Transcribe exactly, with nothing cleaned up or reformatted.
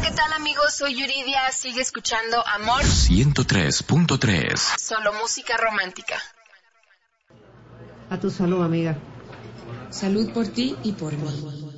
¿qué tal amigos? Soy Yuridia, sigue escuchando Amor ciento tres punto tres. Solo música romántica. A tu salud, amiga. Salud por ti y por mí.